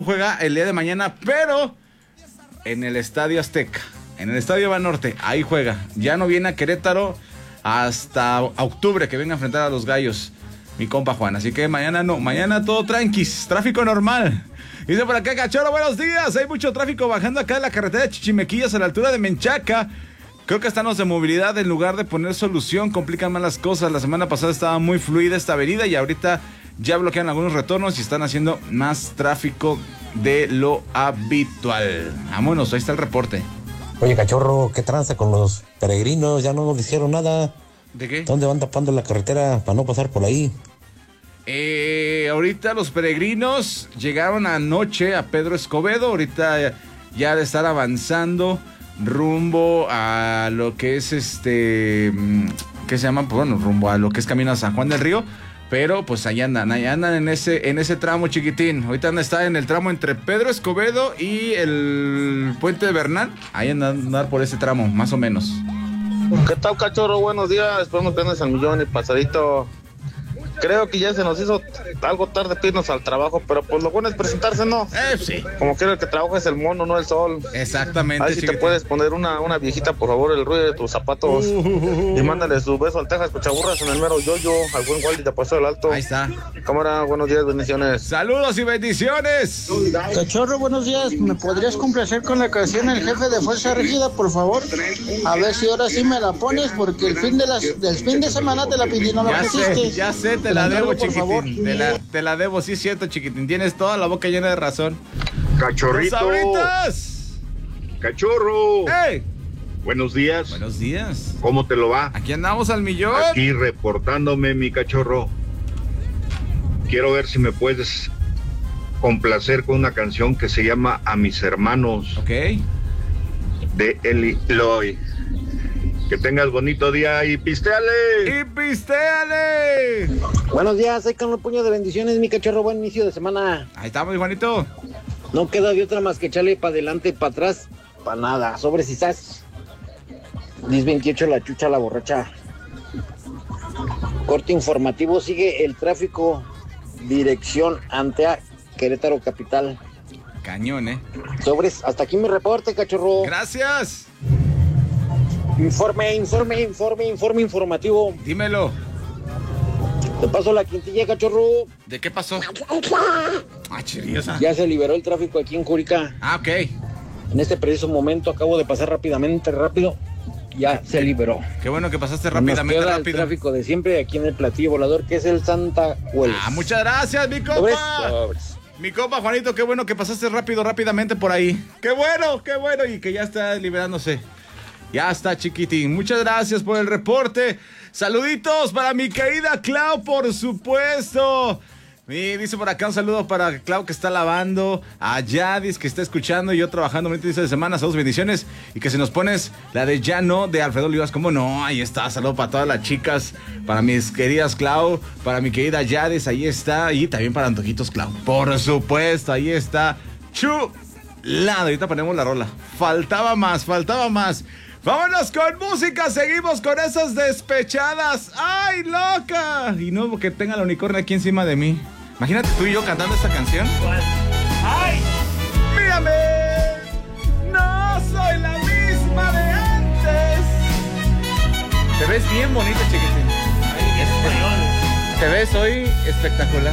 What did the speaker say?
juega el día de mañana, pero en el Estadio Azteca, en el Estadio Banorte, ahí juega. Ya no viene a Querétaro hasta octubre, que venga a enfrentar a los Gallos, mi compa Juan. Así que mañana no, mañana todo tranquis, tráfico normal. Dice por acá, Cachorro, buenos días. Hay mucho tráfico bajando acá de la carretera de Chichimequillas a la altura de Menchaca. Creo que están los de movilidad, en lugar de poner solución, complican más las cosas. La semana pasada estaba muy fluida esta avenida y ahorita ya bloquean algunos retornos y están haciendo más tráfico de lo habitual. Vámonos, ahí está el reporte. Oye, Cachorro, ¿qué tranza con los peregrinos? Ya no nos dijeron nada. ¿De qué? ¿Dónde van tapando la carretera para no pasar por ahí? Ahorita los peregrinos llegaron anoche a Pedro Escobedo. Ahorita ya de estar avanzando rumbo a lo que es ¿qué se llama? Pues bueno, rumbo a lo que es camino a San Juan del Río. Pero pues ahí andan en ese tramo, chiquitín. Ahorita está en el tramo entre Pedro Escobedo y el Puente de Bernal. Ahí andan a andar por ese tramo, más o menos. ¿Qué tal, Cachorro? Buenos días. Esperamos que andes al millón y pasadito. Creo que ya se nos hizo algo tarde irnos al trabajo, pero pues lo bueno es presentarse, ¿no? Sí. Como quiera, el que trabaja es el mono, no el sol. Exactamente. Ahí si te puedes poner una viejita, por favor, el ruido de tus zapatos. Y mándale su beso al Texas Cochaburras en el mero yoyo, al buen Wally de Paso del Alto. Ahí está. Cámara, buenos días, bendiciones. Saludos y bendiciones. Cachorro, buenos días. ¿Me podrías complacer con la canción El Jefe de Fuerza Rígida, por favor? A ver si ahora sí me la pones, porque el fin de semana te la pedí, no la pusiste. Ya sé, te la debo, chiquitín. Te la debo, sí es cierto, chiquitín. Tienes toda la boca llena de razón. Cachorrito. ¡Sabritas! Cachorro. ¡Hey! Buenos días. Buenos días. ¿Cómo te lo va? Aquí andamos al millón. Aquí reportándome, mi cachorro. Quiero ver si me puedes complacer con una canción que se llama A mis hermanos. Ok. De Eli Loy. Que tengas bonito día y pistéale. ¡Y pistéale! Buenos días, ahí con un puño de bendiciones, mi Cachorro, buen inicio de semana. Ahí estamos, Juanito. No queda de otra más que echarle para adelante y para atrás, para nada, sobres y sas. 10:28 la chucha, la borracha. Corte informativo, sigue el tráfico, dirección Antea, Querétaro Capital. Cañón, Sobres, hasta aquí mi reporte, Cachorro. Gracias. Informe informativo. Dímelo. Te paso la quintilla, Cachorro. ¿De qué pasó? Chiriosa. Ya se liberó el tráfico aquí en Curica. Ok. En este preciso momento acabo de pasar rápido. Ya se liberó. Qué bueno que pasaste rápidamente. Nos queda el tráfico de siempre aquí en el platillo volador, que es el Santa Hueles. Muchas gracias, mi compa. Sobres. Mi compa Juanito, qué bueno que pasaste rápidamente por ahí. Qué bueno. Y que ya está liberándose. Ya está, chiquitín. Muchas gracias por el reporte. Saluditos para mi querida Clau, por supuesto. Y dice por acá un saludo para Clau, que está lavando, a Yadis, que está escuchando, y yo trabajando bonito inicio de semana. Saludos, bendiciones. Y que si nos pones la de Ya No, de Alfredo Olivas, ¿cómo no? Ahí está, saludo para todas las chicas, para mis queridas Clau, para mi querida Yadis, ahí está. Y también para Antojitos Clau, por supuesto, ahí está. Chulada, ahorita ponemos la rola. Faltaba más. Vámonos con música, seguimos con esas despechadas. ¡Ay, loca! Y no que tenga la unicornio aquí encima de mí. Imagínate tú y yo cantando esta canción. ¡Ay! ¡Mírame! No soy la misma de antes. Te ves bien bonita, chiquitín. Te ves hoy espectacular.